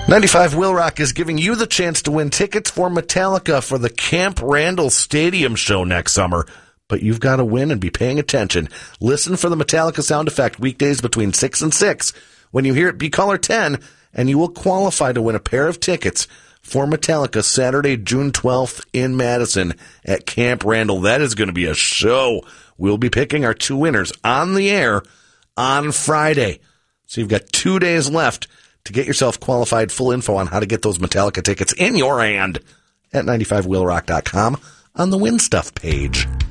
95 Will Rock is giving you the chance to win tickets for Metallica for the Camp Randall Stadium show next summer. But you've got to win and be paying attention. Listen for the Metallica sound effect weekdays between 6 and 6. When you hear it, be caller 10, and you will qualify to win a pair of tickets for Metallica Saturday, June 12th in Madison at Camp Randall. That is going to be a show. We'll be picking our two winners on the air on Friday. So you've got 2 days left to get yourself qualified. Full info on how to get those Metallica tickets in your hand at 95willrock.com on the Win Stuff page.